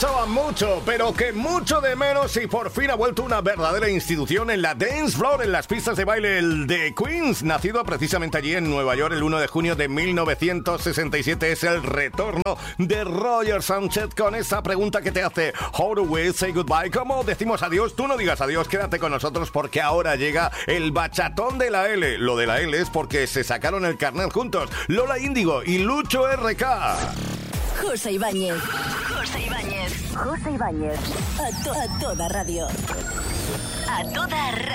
Estaba mucho, pero que mucho de menos y por fin ha vuelto una verdadera institución en la dance floor, en las pistas de baile, el The Queens, nacido precisamente allí en Nueva York el 1 de junio de 1967, es el retorno de Roger Sanchez con esa pregunta que te hace: How do we say goodbye? ¿Cómo decimos adiós? Tú no digas adiós, quédate con nosotros porque ahora llega el bachatón de la L. Lo de la L es porque se sacaron el carnet juntos, Lola Índigo y Lucho RK. José Ibáñez. José Ibáñez. José Ibáñez. A toda radio. A toda radio.